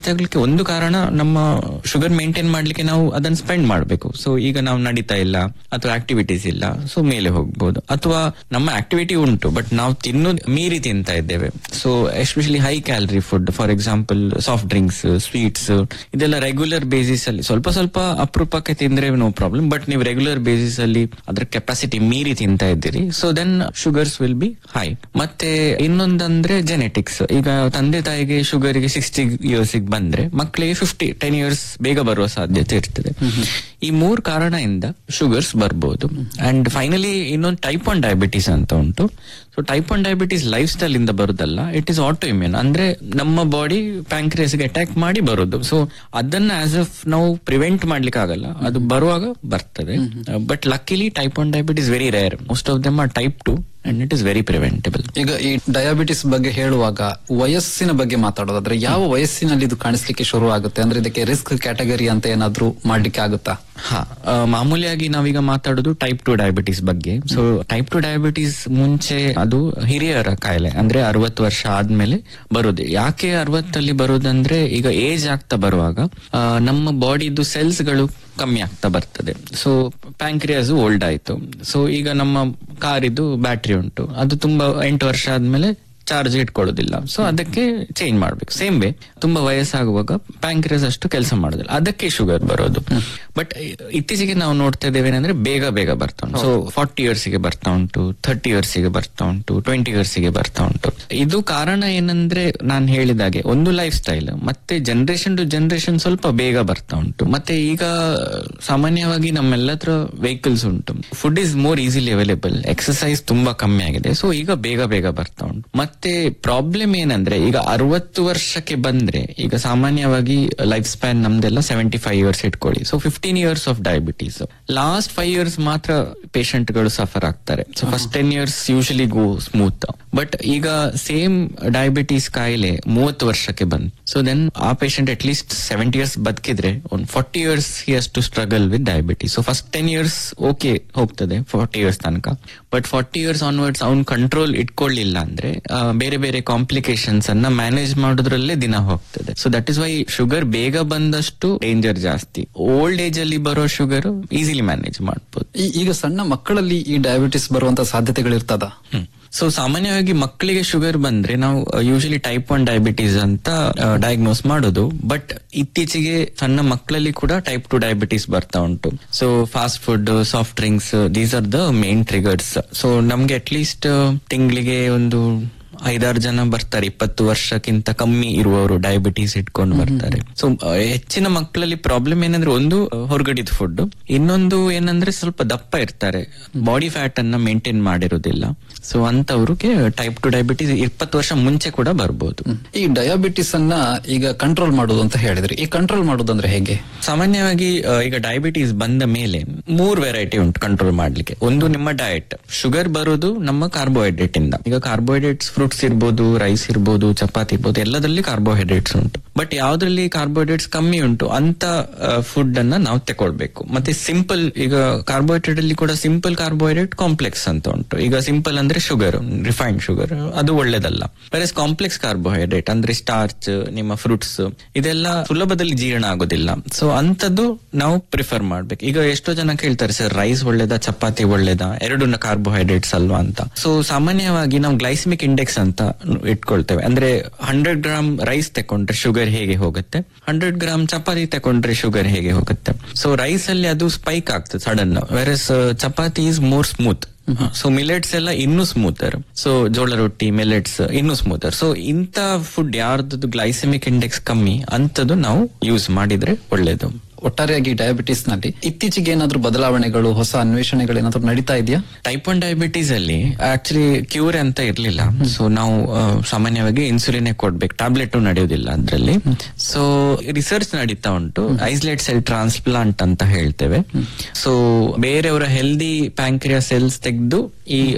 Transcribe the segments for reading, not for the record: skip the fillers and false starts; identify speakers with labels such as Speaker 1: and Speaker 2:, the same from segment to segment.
Speaker 1: ಆಗ್ಲಿಕ್ಕೆ ಒಂದು ಕಾರಣ ನಮ್ಮ ಶುಗರ್ ಮೇಂಟೈನ್ ಮಾಡ್ಲಿಕ್ಕೆ ನಾವು ಅದನ್ನ ಸ್ಪೆಂಡ್ ಮಾಡ್ಬೇಕು. ಸೊ ಈಗ ನಾವು ನಡೀತಾ ಇಲ್ಲ ಅಥವಾ ಆಕ್ಟಿವಿಟೀಸ್ ಇಲ್ಲ, ಸೊ ಮೇಲೆ ಹೋಗ್ಬೋದು. ಅಥವಾ ನಮ್ಮ ಆಕ್ಟಿವಿಟಿ ಉಂಟು ಬಟ್ ನಾವು ತಿನ್ನೋದು ಮೀರಿ ತಿಂತಾ ಇದ್ದೇವೆ. So especially high calorie food, for example soft drinks, sweets, ಇದೆಲ್ಲ ರೆಗ್ಯುಲರ್ ಬೇಸಿಸ್ ಅಲ್ಲಿ ಸ್ವಲ್ಪ ಸ್ವಲ್ಪ ಅಪರೂಪಕ್ಕೆ ತಿಂದ್ರೆ ನೋ ಪ್ರಾಬ್ಲಮ್. ಬಟ್ ನೀವು ರೆಗ್ಯುಲರ್ ಬೇಸಿಸ್ ಅಲ್ಲಿ ಅದ್ರ ಕೆಪಾಸಿಟಿ ಮೀರಿ ತಿಂತಾ ಇದ್ದೀರಿ, so then sugars will be high. ಮತ್ತೆ ಇನ್ನೊಂದಂದ್ರೆ ಜೆನೆಟಿಕ್ಸ್. ಈಗ ತಂದೆ ತಾಯಿಗೆ ಶುಗರ್ಗೆ 60 years ಬಂದ್ರೆ ಮಕ್ಕಳಿಗೆ 10 years ಬೇಗ ಬರುವ ಸಾಧ್ಯತೆ ಇರ್ತದೆ. ಈ 3 ಕಾರಣದಿಂದ ಶುಗರ್ಸ್ ಬರ್ಬೋದು. ಅಂಡ್ ಫೈನಲಿ ಇನ್ನೊಂದು ಟೈಪ್ 1 ಡಯಾಬಿಟೀಸ್ ಅಂತ ಉಂಟು. So type 1 diabetes life style ಇಂದ ಬರುದಲ್ಲ, ಇಟ್ ಇಸ್ ಆಟೋ ಇಮ್ಯೂನ್. ಅಂದ್ರೆ ನಮ್ಮ ಬಾಡಿ ಪ್ಯಾಂಕ್ರಿಯಾಸ್ಗೆ ಅಟ್ಯಾಕ್ ಮಾಡಿ ಬರುದು. ಸೊ ಅದನ್ನ ಆಸ್ ಆಫ್ ನಾವು ಪ್ರಿವೆಂಟ್ ಮಾಡ್ಲಿಕ್ಕೆ ಆಗಲ್ಲ, ಅದು ಬರುವಾಗ ಬರ್ತದೆ. But ಲಕ್ಕಿಲಿ type 1 diabetes very rare. Most of them are type 2 and it is very preventable.
Speaker 2: ಈಗ ಈ ಡಯಾಬಿಟಿಸ್ ಬಗ್ಗೆ ಹೇಳುವಾಗ ವಯಸ್ಸಿನ ಬಗ್ಗೆ ಮಾತಾಡೋದಾದ್ರೆ ಯಾವ ವಯಸ್ಸಿನಲ್ಲಿ ಇದು ಕಾಣಿಸ್ಲಿಕ್ಕೆ ಶುರು ಆಗುತ್ತೆ? ಅಂದ್ರೆ ಇದಕ್ಕೆ ರಿಸ್ಕ್ ಕ್ಯಾಟಗರಿ ಅಂತ ಏನಾದ್ರೂ ಮಾಡ್ಲಿಕ್ಕೆ ಆಗುತ್ತಾ?
Speaker 1: ಮಾಮೂಲಿಯಾಗಿ ನಾವೀಗ ಮಾತಾಡೋದು ಟೈಪ್ 2 ಡಯಾಬಿಟೀಸ್ ಬಗ್ಗೆ. ಸೊ ಟೈಪ್ 2 ಡಯಾಬಿಟೀಸ್ ಮುಂಚೆ ಅದು ಹಿರಿಯರ ಕಾಯಿಲೆ, ಅಂದ್ರೆ 60 ವರ್ಷ ಆದ್ಮೇಲೆ ಬರುದು. ಯಾಕೆ 60 ಬರುದಂದ್ರೆ ಈಗ ಏಜ್ ಆಗ್ತಾ ಬರುವಾಗ ನಮ್ಮ ಬಾಡಿದು ಸೆಲ್ಸ್ ಗಳು ಕಮ್ಮಿ ಆಗ್ತಾ ಬರ್ತದೆ. ಸೊ ಪ್ಯಾಂಕ್ರಿಯಾಸ್ ಓಲ್ಡ್ ಆಯ್ತು. ಸೊ ಈಗ ನಮ್ಮ ಕಾರಿದು ಬ್ಯಾಟ್ರಿ ಉಂಟು, ಅದು ತುಂಬಾ 8 ವರ್ಷ ಆದ್ಮೇಲೆ ಚಾರ್ಜ್ ಇಟ್ಕೊಳ್ಳೋದಿಲ್ಲ. ಸೊ ಅದಕ್ಕೆ ಚೇಂಜ್ ಮಾಡ್ಬೇಕು. ಸೇಮ್ ವೇ ತುಂಬಾ ವಯಸ್ಸಾಗುವಾಗ ಪ್ಯಾಂಕ್ರಿಯಾಸ್ ಅಷ್ಟು ಕೆಲಸ ಮಾಡೋದಿಲ್ಲ, ಅದಕ್ಕೆ ಶುಗರ್ ಬರೋದು. ಬಟ್ ಇತ್ತೀಚೆಗೆ ನಾವು ನೋಡ್ತಾ ಇದ್ದೇವೆ ಏನಂದ್ರೆ ಬೇಗ ಬೇಗ ಬರ್ತಾ ಉಂಟು. ಸೊ 40 years ಗೆ ಬರ್ತಾ ಉಂಟು, 30 years ಗೆ ಬರ್ತಾ ಉಂಟು, 20 years ಗೆ ಬರ್ತಾ ಉಂಟು. ಇದು ಕಾರಣ ಏನಂದ್ರೆ ನಾನು ಹೇಳಿದಾಗೆ ಒಂದು ಲೈಫ್ ಸ್ಟೈಲ್, ಮತ್ತೆ ಜನರೇಷನ್ ಟು ಜನರೇಷನ್ ಸ್ವಲ್ಪ ಬೇಗ ಬರ್ತಾ ಉಂಟು. ಮತ್ತೆ ಈಗ ಸಾಮಾನ್ಯವಾಗಿ ನಮ್ಮೆಲ್ಲ ಹತ್ರ ವೆಹಿಕಲ್ಸ್ ಉಂಟು, food is more easily available, exercise ತುಂಬಾ ಕಮ್ಮಿ ಆಗಿದೆ. ಸೊ ಈಗ ಬೇಗ ಬೇಗ ಬರ್ತಾ ಉಂಟು. ಮತ್ತೆ ಪ್ರಾಬ್ಲಮ್ ಏನಂದ್ರೆ ಈಗ 60 ವರ್ಷಕ್ಕೆ ಬಂದ್ರೆ ಈಗ ಸಾಮಾನ್ಯವಾಗಿ ಲೈಫ್ ಸ್ಪ್ಯಾನ್ ನಮ್ದೆಲ್ಲ 75 years ಇಟ್ಕೊಳ್ಳಿ. So 15 years of diabetes. Last 5 years ಮಾತ್ರ ಪೇಷಂಟ್ ಗಳು ಸಫರ್ ಆಗ್ತಾರೆ. So first 10 years usually go smooth. But ಈಗ ಸೇಮ್ ಡಯಾಬಿಟೀಸ್ ಕಾಯಿಲೆ 30 ವರ್ಷಕ್ಕೆ ಬಂತು. ಸೊ ದೆನ್ ಆ ಪೇಷಂಟ್ ಅಟ್ ಲೀಸ್ಟ್ 70 years ಬದುಕಿದ್ರೆ ಒಂದು 40 years he has to struggle with diabetes. So first 10 years okay ಹೋಗ್ತದೆ 40 years ತನಕ. ಬಟ್ 40 years ಆನ್ವರ್ಡ್ಸ್ ಅವ್ನ್ ಕಂಟ್ರೋಲ್ ಇಟ್ಕೊಳ್ಳಿಲ್ಲ ಅಂದ್ರೆ ಬೇರೆ ಬೇರೆ ಕಾಂಪ್ಲಿಕೇಶನ್ಸ್ ಅನ್ನ ಮ್ಯಾನೇಜ್ ಮಾಡೋದ್ರಲ್ಲೇ ದಿನ ಹೋಗ್ತದೆ. So that is why sugar ಬೇಗ ಬಂದಷ್ಟು ಡೇಂಜರ್ ಜಾಸ್ತಿ. ಓಲ್ಡ್ ಏಜ್ ಅಲ್ಲಿ ಬರೋ ಶುಗರ್ ಈಸಿಲಿ ಮ್ಯಾನೇಜ್ ಮಾಡ್ಬೋದು.
Speaker 2: ಈಗ ಸಣ್ಣ ಮಕ್ಕಳಲ್ಲಿ ಈ ಡಯಾಬಿಟಿಸ್ ಬರುವಂತ ಸಾಧ್ಯತೆಗಳಿರ್ತದ?
Speaker 1: ಸೊ ಸಾಮಾನ್ಯವಾಗಿ ಮಕ್ಕಳಿಗೆ ಶುಗರ್ ಬಂದ್ರೆ ನಾವು ಯೂಶಲಿ ಟೈಪ್ 1 ಡಯಾಬಿಟೀಸ್ ಅಂತ ಡಯಾಗ್ನೋಸ್ ಮಾಡೋದು. ಬಟ್ ಇತ್ತೀಚೆಗೆ ಸಣ್ಣ ಮಕ್ಕಳಲ್ಲಿ ಕೂಡ ಟೈಪ್ 2 ಡಯಾಬಿಟೀಸ್ ಬರ್ತಾ ಉಂಟು. So fast food, soft drinks, these are the main triggers. So ನಮ್ಗೆ ಅಟ್ ಲೀಸ್ಟ್ ತಿಂಗಳಿಗೆ ಒಂದು 5-6 ಜನ ಬರ್ತಾರೆ 20 ವರ್ಷಕ್ಕಿಂತ ಕಮ್ಮಿ ಇರುವವರು ಡಯಾಬಿಟೀಸ್ ಇಟ್ಕೊಂಡು ಬರ್ತಾರೆ. ಸೊ ಹೆಚ್ಚಿನ ಮಕ್ಕಳಲ್ಲಿ ಪ್ರಾಬ್ಲಮ್ ಏನಂದ್ರೆ ಒಂದು ಹೊರಗಡಿದ ಫುಡ್, ಇನ್ನೊಂದು ಏನಂದ್ರೆ ಸ್ವಲ್ಪ ದಪ್ಪ ಇರ್ತಾರೆ, ಬಾಡಿ ಫ್ಯಾಟ್ ಅನ್ನ ಮೇಂಟೈನ್ ಮಾಡಿರೋದಿಲ್ಲ. ಸೊ ಅಂತವ್ರಿಗೆ ಟೈಪ್ 2 ಡಯಾಬಿಟೀಸ್ 20 ವರ್ಷ ಮುಂಚೆ ಕೂಡ ಬರ್ಬೋದು.
Speaker 2: ಈ ಡಯಾಬಿಟಿಸ್ ಅನ್ನ ಈಗ ಕಂಟ್ರೋಲ್ ಮಾಡೋದು ಅಂತ ಹೇಳಿದ್ರಿ, ಈ ಕಂಟ್ರೋಲ್ ಮಾಡೋದಂದ್ರೆ ಹೇಗೆ?
Speaker 1: ಸಾಮಾನ್ಯವಾಗಿ ಈಗ ಡಯಾಬಿಟೀಸ್ ಬಂದ ಮೇಲೆ 3 ವೆರೈಟಿ ಉಂಟು ಕಂಟ್ರೋಲ್ ಮಾಡ್ಲಿಕ್ಕೆ. ಒಂದು ನಿಮ್ಮ ಡಯಟ್. ಶುಗರ್ ಬರೋದು ನಮ್ಮ ಕಾರ್ಬೋಹೈಡ್ರೇಟ್ ಇಂದ. ಈಗ ಕಾರ್ಬೋಹೈಡ್ರೇಟ್ಸ್ ಫ್ರೂಟ್ಸ್ ಇರ್ಬೋದು, ರೈಸ್ ಇರ್ಬೋದು, ಚಪಾತಿ ಇರ್ಬೋದು, ಎಲ್ಲದರಲ್ಲಿ ಕಾರ್ಬೋಹೈಡ್ರೇಟ್ಸ್ ಉಂಟು. ಬಟ್ ಯಾವ್ದ್ರಲ್ಲಿ ಕಾರ್ಬೋಹೈಡ್ರೇಟ್ಸ್ ಕಮ್ಮಿ ಉಂಟು ಅಂತ ಫುಡ್ ಅನ್ನ ನಾವು ತಗೊಳ್ಬೇಕು. ಮತ್ತೆ ಸಿಂಪಲ್, ಈಗ ಕಾರ್ಬೋಹೈಡ್ರೇಟ್ ಅಲ್ಲಿ ಕೂಡ ಸಿಂಪಲ್ ಕಾರ್ಬೋಹೈಡ್ರೇಟ್, ಕಾಂಪ್ಲೆಕ್ಸ್ ಅಂತ ಉಂಟು. ಈಗ ಸಿಂಪಲ್ ಅಂದ್ರೆ ಶುಗರ್, ರಿಫೈನ್ಡ್ ಶುಗರ್, ಅದು ಒಳ್ಳೇದಲ್ಲ. ವೆರಸ್ ಕಾಂಪ್ಲೆಕ್ಸ್ ಕಾರ್ಬೋಹೈಡ್ರೇಟ್ ಅಂದ್ರೆ ಸ್ಟಾರ್ಚ್, ನಿಮ್ಮ ಫ್ರೂಟ್ಸ್, ಇದೆಲ್ಲ ಸುಲಭದಲ್ಲಿ ಜೀರ್ಣ ಆಗೋದಿಲ್ಲ. ಸೊ ಅಂತದ್ದು ನಾವು ಪ್ರಿಫರ್ ಮಾಡ್ಬೇಕು. ಈಗ ಎಷ್ಟೋ ಜನ ಕೇಳ್ತಾರೆ, ಸರ್ ರೈಸ್ ಒಳ್ಳೇದಾ ಚಪಾತಿ ಒಳ್ಳೇದಾ, ಎರಡನ್ನ ಕಾರ್ಬೋಹೈಡ್ರೇಟ್ಸ್ ಅಲ್ವಾ ಅಂತ. ಸೊ ಸಾಮಾನ್ಯವಾಗಿ ನಾವು ಗ್ಲೈಸಮಿಕ್ ಇಂಡೆಕ್ಸ್ ಅಂತ ಇಟ್ಕೊಳ್ತೇವೆ. ಅಂದ್ರೆ 100 ಗ್ರಾಮ್ ರೈಸ್ ತಕೊಂಡ್ರೆ ಶುಗರ್ ಹೇಗೆ ಹೋಗುತ್ತೆ, 100 ಗ್ರಾಮ್ ಚಪಾತಿ ತಕೊಂಡ್ರೆ ಶುಗರ್ ಹೇಗೆ ಹೋಗುತ್ತೆ. ಸೊ ರೈಸ್ ಅಲ್ಲಿ ಅದು ಸ್ಪೈಕ್ ಆಗ್ತದೆ sudden, virus chapati is more smooth. So millets ಎಲ್ಲ ಇನ್ನೂ ಸ್ಮೂತರ್. ಸೊ ಜೋಳ ರೊಟ್ಟಿ, ಮಿಲೆಟ್ಸ್ ಇನ್ನೂ ಸ್ಮೂತರ್. ಸೊ ಇಂತ ಫುಡ್ ಯಾರ್ದು ಗ್ಲೈಸೆಮಿಕ್ ಇಂಡೆಕ್ಸ್ ಕಮ್ಮಿ ಅಂತದ್ದು ನಾವು ಯೂಸ್ ಮಾಡಿದ್ರೆ ಒಳ್ಳೇದು.
Speaker 2: ಒಟ್ಟಾರೆಯಾಗಿ ಡಯಾಬಿಟಿಸ್ ನಲ್ಲಿ ಇತ್ತೀಚೆಗೆ ಏನಾದ್ರೂ ಬದಲಾವಣೆಗಳು, ಹೊಸ ಅನ್ವೇಷಣೆಗಳು ಏನಾದ್ರೂ ನಡೀತಾ ಇದೆಯಾ?
Speaker 1: ಟೈಪ್ 1 ಡಯಾಬಿಟೀಸ್ ಅಲ್ಲಿ ಆಕ್ಚುಲಿ ಕ್ಯೂರ್ ಅಂತ ಇರ್ಲಿಲ್ಲ. ಸೊ ನಾವು ಸಾಮಾನ್ಯವಾಗಿ ಇನ್ಸುಲಿನ್ ಕೊಡ್ಬೇಕು, ಟ್ಯಾಬ್ಲೆಟ್ ನಡೆಯೋದಿಲ್ಲ ಅದ್ರಲ್ಲಿ. ಸೊ ರಿಸರ್ಚ್ ನಡೀತಾ ಉಂಟು, ಐಸೋಲೇಟ್ ಸೆಲ್ ಟ್ರಾನ್ಸ್ಪ್ಲಾಂಟ್ ಅಂತ ಹೇಳ್ತೇವೆ. ಸೊ ಬೇರೆಯವರ ಹೆಲ್ದಿ ಪ್ಯಾಂಕ್ರಿಯಾ ಸೆಲ್ಸ್ ತೆಗೆದು ಈ ಟೈಪ್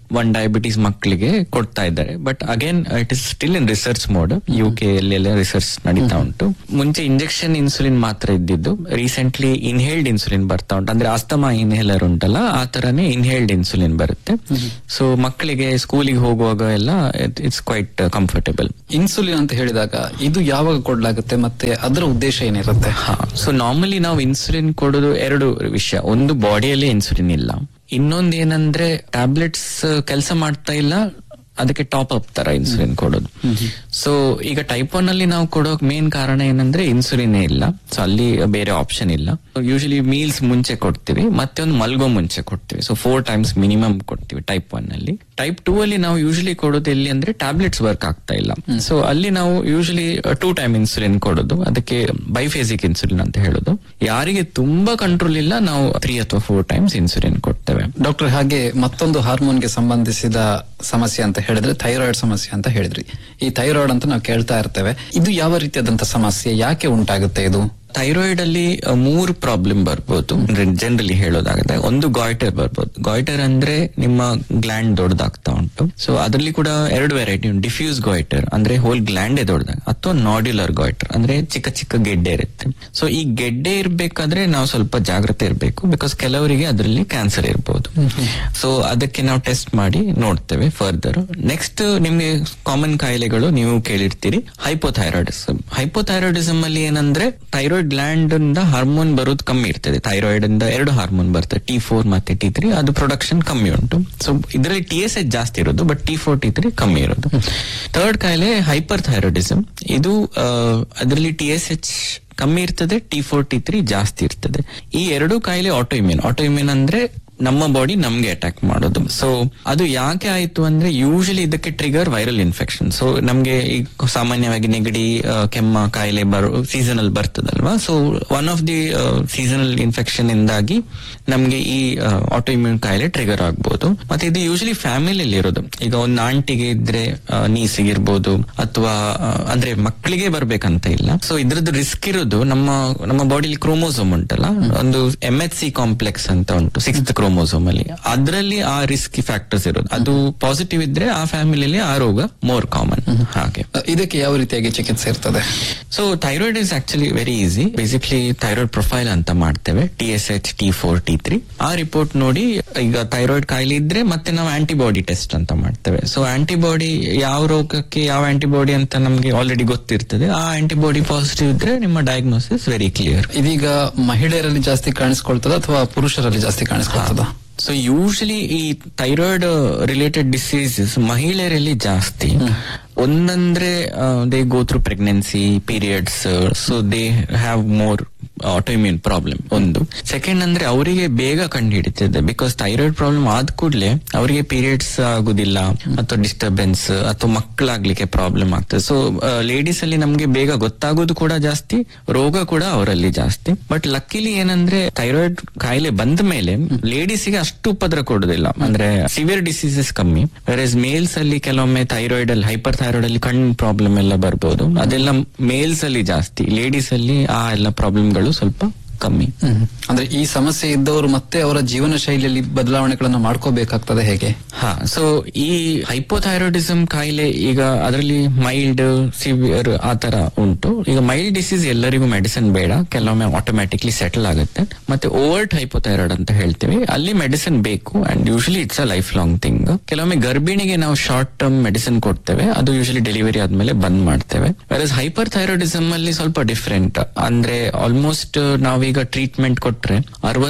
Speaker 1: 1 ಡಯಾಬಿಟೀಸ್ ಮಕ್ಕಳಿಗೆ ಕೊಡ್ತಾ ಇದ್ದಾರೆ. But again it is still in research mode. UK ಎಲ್ಲ ರಿಸರ್ಚ್ ನಡೀತಾ ಉಂಟು. ಮುಂಚೆ ಇಂಜೆಕ್ಷನ್ ಇನ್ಸುಲಿನ್ ಮಾತ್ರ ಇದ್ದಿದ್ದು, ರೀಸೆಂಟ್ಲಿ ಇನ್ಹೇಲ್ಡ್ ಇನ್ಸುಲಿನ್ ಬರ್ತಾ ಉಂಟು. ಅಂದ್ರೆ ಆಸ್ತಮಾ ಇನ್ಹೇಲರ್ ಉಂಟಲ್ಲ, ಆ ತರನೇ ಇನ್ಹೇಲ್ಡ್ ಇನ್ಸುಲಿನ್ ಬರುತ್ತೆ. ಸೊ ಮಕ್ಕಳಿಗೆ ಸ್ಕೂಲಿಗೆ ಹೋಗುವಾಗ ಎಲ್ಲ ಇಟ್ಸ್ ಕ್ವೈಟ್ ಕಂಫರ್ಟೇಬಲ್.
Speaker 2: ಇನ್ಸುಲಿನ್ ಅಂತ ಹೇಳಿದಾಗ ಇದು ಯಾವಾಗ ಕೊಡ್ಲಾಗುತ್ತೆ ಮತ್ತೆ ಅದರ ಉದ್ದೇಶ ಏನಿರುತ್ತೆ?
Speaker 1: ಸೊ ನಾರ್ಮಲಿ ನಾವು ಇನ್ಸುಲಿನ್ ಕೊಡೋದು 2 ವಿಷಯ. ಒಂದು, ಬಾಡಿಯಲ್ಲಿ ಇನ್ಸುಲಿನ್ ಇಲ್ಲ. ಇನ್ನೊಂದು ಏನಂದ್ರೆ ಟ್ಯಾಬ್ಲೆಟ್ಸ್ ಕೆಲಸ ಮಾಡ್ತಾ ಇಲ್ಲ, ಅದಕ್ಕೆ ಟಾಪ್ ಅಪ್ ತರ ಇನ್ಸುಲಿನ್ ಕೊಡೋದು. ಸೊ ಈಗ ಟೈಪ್ 1 ಅಲ್ಲಿ ನಾವು ಕೊಡೋಕ್ ಮೇನ್ ಕಾರಣ ಏನಂದ್ರೆ ಇನ್ಸುಲಿನ್ ಇಲ್ಲ. ಸೊ ಅಲ್ಲಿ ಬೇರೆ ಆಪ್ಷನ್ ಇಲ್ಲ. ಯೂಶಲಿ ಮೀಲ್ಸ್ ಮುಂಚೆ ಕೊಡ್ತೀವಿ, ಮತ್ತೆ ಒಂದು ಮಲ್ಗೋ ಮುಂಚೆ ಕೊಡ್ತೀವಿ. ಸೊ 4 times ಮಿನಿಮಮ್ ಕೊಡ್ತೀವಿ ಟೈಪ್ 1 ಅಲ್ಲಿ. ಟೈಪ್ 2 ಅಲ್ಲಿ ನಾವು ಯೂಶಲಿ ಕೊಡೋದು ಎಲ್ಲಿ ಅಂದ್ರೆ ಟ್ಯಾಬ್ಲೆಟ್ಸ್ ವರ್ಕ್ ಆಗ್ತಾ ಇಲ್ಲ. ಸೊ ಅಲ್ಲಿ ನಾವು ಯೂಶಲಿ 2 time ಇನ್ಸುಲಿನ್ ಕೊಡೋದು. ಅದಕ್ಕೆ ಬೈಫೇಸಿಕ್ ಇನ್ಸುಲಿನ್ ಅಂತ ಹೇಳೋದು. ಯಾರಿಗೆ ತುಂಬಾ ಕಂಟ್ರೋಲ್ ಇಲ್ಲ, ನಾವು 3 ಅಥವಾ 4 times ಇನ್ಸುಲಿನ್ ಕೊಡ್ತೇವೆ.
Speaker 2: ಡಾಕ್ಟರ್, ಹಾಗೆ ಮತ್ತೊಂದು ಹಾರ್ಮೋನ್ಗೆ ಸಂಬಂಧಿಸಿದ ಸಮಸ್ಯೆ ಅಂತ ಹೇಳಿದ್ರೆ ಥೈರಾಯ್ಡ್ ಸಮಸ್ಯೆ ಅಂತ ಹೇಳಿದ್ರಿ. ಈ ಥೈರಾಯ್ಡ್ ಅಂತ ನಾವು ಕೇಳ್ತಾ ಇರ್ತೇವೆ. ಇದು ಯಾವ ರೀತಿಯಾದಂತಹ ಸಮಸ್ಯೆ, ಯಾಕೆ ಉಂಟಾಗುತ್ತೆ ಇದು?
Speaker 1: ಥೈರಾಯ್ಡ್ ಅಲ್ಲಿ 3 ಪ್ರಾಬ್ಲಮ್ ಬರ್ಬೋದು ಜನರಲಿ ಹೇಳೋದಾಗುತ್ತೆ. ಒಂದು, ಗಾಯ್ಟರ್ ಬರ್ಬೋದು. ಗಾಯ್ಟರ್ ಅಂದ್ರೆ ನಿಮ್ಮ ಗ್ಲ್ಯಾಂಡ್ ದೊಡ್ಡದಾಗ್ತಾ ಉಂಟು. ಸೊ ಅದರಲ್ಲಿ ಕೂಡ 2 ವೆರೈಟಿ ಉಂಟು. ಡಿಫ್ಯೂಸ್ ಗಾಯ್ಟರ್ ಅಂದ್ರೆ ಹೋಲ್ ಗ್ಲ್ಯಾಂಡ್ ದೊಡ್ಡದಾಗ, ಅಥವಾ ನಾಡ್ಯುಲರ್ ಗಾಯ್ಟರ್ ಅಂದ್ರೆ ಚಿಕ್ಕ ಚಿಕ್ಕ ಗೆಡ್ಡೆ ಇರುತ್ತೆ. ಸೊ ಈ ಗೆಡ್ಡೆ ಇರ್ಬೇಕಾದ್ರೆ ನಾವು ಸ್ವಲ್ಪ ಜಾಗ್ರತೆ ಇರಬೇಕು, ಬಿಕಾಸ್ ಕೆಲವರಿಗೆ ಅದರಲ್ಲಿ ಕ್ಯಾನ್ಸರ್ ಇರಬಹುದು. ಸೊ ಅದಕ್ಕೆ ನಾವು ಟೆಸ್ಟ್ ಮಾಡಿ ನೋಡ್ತೇವೆ ಫರ್ದರ್. ನೆಕ್ಸ್ಟ್, ನಿಮ್ಗೆ ಕಾಮನ್ ಕಾಯಿಲೆಗಳು ನೀವು ಕೇಳಿರ್ತೀರಿ, ಹೈಪೋಥೈರಾಯ್ಡಿಸಮ್. ಹೈಪೋಥೈರಾಯ್ಡಿಸಮ್ ಅಲ್ಲಿ ಏನಂದ್ರೆ ಥೈರಾಯ್ಡ್ ಗ್ಲ್ಯಾಂಡ್ ಇಂದ ಹಾರ್ಮೋನ್ ಬರೋದು ಕಮ್ಮಿ ಇರ್ತದೆ. ಥೈರಾಯ್ಡ್ ಇಂದ 2 ಹಾರ್ಮೋನ್ ಬರ್ತದೆ, T4 ಮತ್ತೆ T3. ಅದು ಪ್ರೊಡಕ್ಷನ್ ಕಮ್ಮಿ ಉಂಟು. ಸೊ ಇದರಲ್ಲಿ TSH ಜಾಸ್ತಿ ಇರೋದು, ಬಟ್ T4 T3 ಕಮ್ಮಿ ಇರೋದು. ಥರ್ಡ್ ಕಾಯಿಲೆ ಹೈಪರ್ ಥೈರಾಯ್ಡಿಸಮ್. ಇದು ಅದರಲ್ಲಿ TSH ಕಮ್ಮಿ ಇರ್ತದೆ, T4 T3 ಜಾಸ್ತಿ ಇರ್ತದೆ. ಈ 2 ಕಾಯಿಲೆ ಆಟೋಇಮ್ಯೂನ್ ಅಂದ್ರೆ ನಮ್ಮ ಬಾಡಿ ನಮ್ಗೆ ಅಟ್ಯಾಕ್ ಮಾಡೋದು. ಸೊ ಅದು ಯಾಕೆ ಆಯ್ತು ಅಂದ್ರೆ ಯೂಶಲಿ ಇದಕ್ಕೆ ಟ್ರಿಗರ್ ವೈರಲ್ ಇನ್ಫೆಕ್ಷನ್. ಸೊ ನಮ್ಗೆ ಈಗ ಸಾಮಾನ್ಯವಾಗಿ ನೆಗಡಿ, ಕೆಮ್ಮ ಕಾಯಿಲೆ seasonal ಬರ್ತದಲ್ವಾ. So one of the seasonal infection ಇಂದಾಗಿ ನಮ್ಗೆ ಈ ಆಟೋಇಮ್ಯೂನ್ ಕಾಯಿಲೆ ಟ್ರಿಗರ್ ಆಗ್ಬೋದು. ಮತ್ತೆ ಇದು ಯೂಶಲಿ ಫ್ಯಾಮಿಲಿಯಲ್ಲಿ ಇರೋದು. ಈಗ ಒಂದು ಆಂಟಿಗೆ ಇದ್ರೆ ನೀಸಿಗಿರ್ಬೋದು, ಅಥವಾ ಅಂದ್ರೆ ಮಕ್ಕಳಿಗೆ ಬರ್ಬೇಕಂತ ಇಲ್ಲ. ಸೊ ಇದ್ರದ್ದು ರಿಸ್ಕ್ ಇರೋದು ನಮ್ಮ ಬಾಡಿಲಿ ಕ್ರೋಮೋಸೋಮ್ ಉಂಟಲ್ಲ, ಒಂದು MHC ಕಾಂಪ್ಲೆಕ್ಸ್ ಅಂತ ಉಂಟು 6th ಕ್ರೋಮೋಸೋಮ್ ಅಲ್ಲಿ. ಅದರಲ್ಲಿ ಆ ರಿಸ್ಕಿ ಫ್ಯಾಕ್ಟರ್ಸ್ ಇರೋದು. ಅದು ಪಾಸಿಟಿವ್ ಇದ್ರೆ ಆ ಫ್ಯಾಮಿಲಿಯಲ್ಲಿ ಆ ರೋಗ ಮೋರ್ ಕಾಮನ್. ಹಾಗೆ
Speaker 2: ಇದಕ್ಕೆ ಯಾವ ರೀತಿಯಾಗಿ ಚಿಕಿತ್ಸೆ ಇರ್ತದೆ?
Speaker 1: So thyroid is actually very easy. Basically thyroid profile ಅಂತ ಮಾಡ್ತೇವೆ, TSH, T4 T3. ಆ ರಿಪೋರ್ಟ್ ನೋಡಿ, ಈಗ ಥೈರಾಯ್ಡ್ ಕಾಯಿಲೆ ಇದ್ರೆ ಮತ್ತೆ ನಾವು ಆಂಟಿಬಾಡಿ ಟೆಸ್ಟ್ ಅಂತ ಮಾಡ್ತೇವೆ. ಸೊ ಆಂಟಿಬಾಡಿ ಯಾವ ರೋಗಕ್ಕೆ ಯಾವ ಆಂಟಿಬಾಡಿ ಅಂತ ನಮ್ಗೆ ಆಲ್ರೆಡಿ ಗೊತ್ತಿರ್ತದೆ. ಆ ಆಂಟಿಬಾಡಿ ಪಾಸಿಟಿವ್ ಇದ್ರೆ ನಿಮ್ಮ ಡಯಾಗ್ನೋಸಿಸ್ ವೆರಿ ಕ್ಲಿಯರ್.
Speaker 2: ಇದೀಗ ಮಹಿಳೆಯರಲ್ಲಿ ಜಾಸ್ತಿ ಕಾಣಿಸ್ಕೊಳ್ತದ ಅಥವಾ ಪುರುಷರಲ್ಲಿ ಜಾಸ್ತಿ ಕಾಣಿಸ್ಕೊಳ್ತದ?
Speaker 1: ಸೊ ಯೂಶಲಿ ಈ ಥೈರಾಯ್ಡ್ ರಿಲೇಟೆಡ್ ಡಿಸೀಸಸ್ ಮಹಿಳೆಯರಲ್ಲಿ ಜಾಸ್ತಿ. ಒಂದಂದ್ರೆ they go through pregnancy, periods, so they have more autoimmune problem. ಒಂದು. ಸೆಕೆಂಡ್ ಅಂದ್ರೆ ಅವರಿಗೆ ಬೇಗ ಕಂಡು ಹಿಡಿತದೆ, ಬಿಕಾಸ್ ಥೈರಾಯ್ಡ್ ಪ್ರಾಬ್ಲಮ್ ಆದ ಕೂಡಲೇ ಅವರಿಗೆ ಪೀರಿಯಡ್ಸ್ ಆಗುದಿಲ್ಲ, ಅಥವಾ ಡಿಸ್ಟರ್ಬೆನ್ಸ್, ಅಥವಾ ಮಕ್ಕಳಾಗ್ಲಿಕ್ಕೆ ಪ್ರಾಬ್ಲಮ್ ಆಗ್ತದೆ. ಸೊ ಲೇಡೀಸ್ ಅಲ್ಲಿ ನಮ್ಗೆ ಬೇಗ ಗೊತ್ತಾಗೋದು ಕೂಡ ಜಾಸ್ತಿ, ರೋಗ ಕೂಡ ಅವರಲ್ಲಿ ಜಾಸ್ತಿ. ಬಟ್ ಲಕ್ಕಿಲಿ ಏನಂದ್ರೆ ಥೈರಾಯ್ಡ್ ಕಾಯಿಲೆ ಬಂದ ಮೇಲೆ ಲೇಡೀಸ್ಗೆ ಅಷ್ಟು ಉಪದ್ರ ಕೊಡುದಿಲ್ಲ, ಅಂದ್ರೆ ಸಿವಿಯರ್ ಡಿಸೀಸಸ್ ಕಮ್ಮಿ. ವೆರಸ್ ಮೇಲ್ಸ್ ಅಲ್ಲಿ ಕೆಲವೊಮ್ಮೆ ಥೈರಾಯ್ಡ್ ಅಲ್ಲಿ, ಹೈಪರ್ ಥೈರಾಯ್ಡ್ ಅಲ್ಲಿ ಕಣ್ಣು ಪ್ರಾಬ್ಲಮ್ ಎಲ್ಲ ಬರ್ಬೋದು. ಅದೆಲ್ಲ ಮೇಲ್ಸ್ ಅಲ್ಲಿ ಜಾಸ್ತಿ, ಲೇಡೀಸ್ ಅಲ್ಲಿ ಆ ಎಲ್ಲ ಪ್ರಾಬ್ಲಮ್ಗಳು ಸ್ವಲ್ಪ ಕಮ್ಮಿ.
Speaker 2: ಅಂದ್ರೆ ಈ ಸಮಸ್ಯೆ ಇದ್ದವರು ಮತ್ತೆ ಅವರ ಜೀವನ ಶೈಲಿಯಲ್ಲಿ ಬದಲಾವಣೆಗಳನ್ನು ಮಾಡ್ಕೋಬೇಕಾಗ್ತದೆ ಹೇಗೆ?
Speaker 1: ಸೊ ಈ ಹೈಪೋಥೈರಾಯ್ಡಿಸಮ್ ಕಾಯಿಲೆ ಈಗ ಅದರಲ್ಲಿ ಮೈಲ್ಡ್, ಸಿವಿಯರ್ ಆ ತರ ಉಂಟು. ಈಗ ಮೈಲ್ಡ್ ಡಿಸೀಸ್ ಎಲ್ಲರಿಗೂ ಮೆಡಿಸಿನ್ ಬೇಡ, ಕೆಲವೊಮ್ಮೆ ಆಟೋಮ್ಯಾಟಿಕ್ಲಿ ಸೆಟಲ್ ಆಗುತ್ತೆ. ಮತ್ತೆ ಓವರ್ಟ್ ಹೈಪೋಥೈರಾಯ್ಡ್ ಅಂತ ಹೇಳ್ತೀವಿ, ಅಲ್ಲಿ ಮೆಡಿಸಿನ್ ಬೇಕು, and usually it's a life long thing. ಕೆಲವೊಮ್ಮೆ ಗರ್ಭಿಣಿಗೆ ನಾವು ಶಾರ್ಟ್ ಟರ್ಮ್ ಮೆಡಿಸಿನ್ ಕೊಡ್ತೇವೆ, ಅದು ಯೂಶಲಿ ಡೆಲಿವರಿ ಆದ್ಮೇಲೆ ಬಂದ್ ಮಾಡ್ತೇವೆ. ವೆರಸ್ ಹೈಪರ್ ಥೈರಾಯ್ಡಿಸಮ್ ಅಲ್ಲಿ ಸ್ವಲ್ಪ ಡಿಫ್ರೆಂಟ್. ಅಂದ್ರೆ ಆಲ್ಮೋಸ್ಟ್ ನಾವೀಗ ಟ್ರೀಟ್ಮೆಂಟ್ ಕೊಟ್ರೆ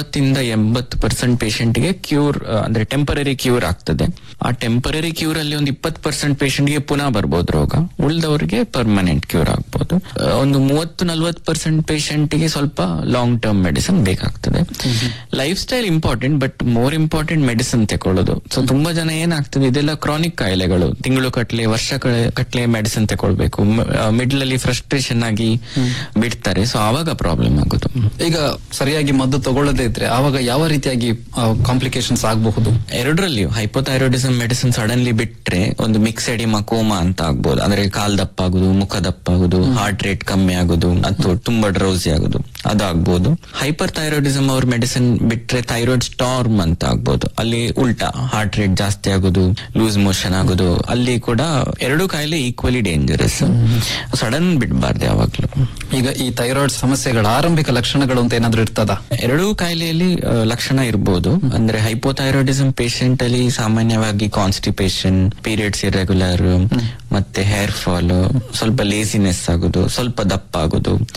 Speaker 1: 60-80% ಪೇಷಂಟ್ ಗೆ ಕ್ಯೂರ್, ಅಂದ್ರೆ ಟೆಂಪರರಿ ಕ್ಯೂರ್ ಆಗ್ತದೆ. ಆ ಟೆಂಪರರಿ ಕ್ಯೂರ್ ಅಲ್ಲಿ ಒಂದು 20% ಪೇಷಂಟ್ ಗೆ ಪುನಃ ಬರ್ಬೋದು ರೋಗ, ಉಳಿದವರಿಗೆ ಪರ್ಮನೆಂಟ್ ಕ್ಯೂರ್ ಆಗ್ಬೋದು. ಒಂದು 30-40% ಪೇಷಂಟ್ ಗೆ ಸ್ವಲ್ಪ ಲಾಂಗ್ ಟರ್ಮ್ ಮೆಡಿಸಿನ್ ಬೇಕಾಗ್ತದೆ. Life style important, but more important medicine ತಗೊಳ್ಳೋದು. ಸೊ ತುಂಬಾ ಜನ ಏನಾಗ್ತದೆ, ಇದೆಲ್ಲ ಕ್ರಾನಿಕ್ ಕಾಯಿಲೆಗಳು, ತಿಂಗಳು ಕಟ್ಲೆ, ವರ್ಷ ಕಟ್ಲೆ ಮೆಡಿಸಿನ್ ತಗೊಳ್ಬೇಕು, ಮಿಡ್ಲ್ ಅಲ್ಲಿ ಫ್ರಸ್ಟ್ರೇಷನ್ ಆಗಿ ಬಿಡ್ತಾರೆ. ಸೊ ಆವಾಗ ಪ್ರಾಬ್ಲಮ್ ಆಗೋದು.
Speaker 2: ಈಗ ಸರಿಯಾಗಿ ಮದ್ದು ತಗೊಳ್ಳದೇ ಇದ್ರೆ ಆವಾಗ ಯಾವ ರೀತಿಯಾಗಿ ಕಾಂಪ್ಲಿಕೇಶನ್ಸ್ ಆಗಬಹುದು?
Speaker 1: ಎರಡರಲ್ಲಿಯೂ ಹೈಪೋಥೈರಾಯ್ಡಿಸಮ್ ಮೆಡಿಸಿನ್ ಸಡನ್ಲಿ ಬಿಟ್ರೆ ಒಂದು ಮಿಕ್ಸೆಡಿಮಾ ಕೋಮಾ ಅಂತ ಆಗ್ಬೋದು. ಅಂದ್ರೆ ಕಾಲ್ ದಪ್ಪ ಆಗುದು, ಮುಖ ದಪ್ಪ ಆಗುದು, ಹಾರ್ಟ್ ರೇಟ್ ಕಮ್ಮಿ ಆಗುದು, ಅಥವಾ ತುಂಬಾ ಡ್ರೌಸಿ ಆಗುದು, ಅದಾಗ್ಬೋದು. ಹೈಪರ್ ಥೈರಾಯ್ಡಿಸಮ್ ಅವ್ರ ಮೆಡಿಸಿನ್ ಬಿಟ್ರೆ ಥೈರಾಯ್ಡ್ ಸ್ಟಾರ್ಮ್ ಅಂತ ಆಗ್ಬೋದು. ಅಲ್ಲಿ ಉಲ್ಟಾ ಹಾರ್ಟ್ ರೇಟ್ ಜಾಸ್ತಿ ಆಗುದು, ಲೂಸ್ ಮೋಷನ್ ಆಗುದು. ಅಲ್ಲಿ ಕೂಡ ಎರಡು ಕಾಯಿಲೆ ಈಕ್ವಲಿ ಡೇಂಜರಸ್. ಸಡನ್ ಬಿಡಬಾರ್ದು ಯಾವಾಗ್ಲೂ.
Speaker 2: ಈಗ ಈ ಥೈರಾಯ್ಡ್ ಸಮಸ್ಯೆಗಳ ಆರಂಭಿಕ ಲಕ್ಷಣಗಳು ಅಂತ ಏನಾದ್ರೂ ಇರ್ತದ?
Speaker 1: ಎರಡೂ ಕಾಯಿಲೆಯಲ್ಲಿ ಲಕ್ಷಣ ಇರಬಹುದು. ಅಂದ್ರೆ ಹೈಪೋಥೈರಾಯ್ಡಿಸಮ್ ಪೇಷಂಟ್ ಅಲ್ಲಿ ಸಾಮಾನ್ಯವಾಗಿ ಕಾನ್ಸ್ಟಿಪೇಷನ್, ಪೀರಿಯಡ್ಸ್ ಇರ್ರೆಗ್ಯುಲರ್, ಮತ್ತೆ ಹೇರ್ ಫಾಲ್, ಸ್ವಲ್ಪ ಲೇಸಿನೆಸ್ ಆಗುದು, ಸ್ವಲ್ಪ ದಪ್ಪ ಆಗುದು,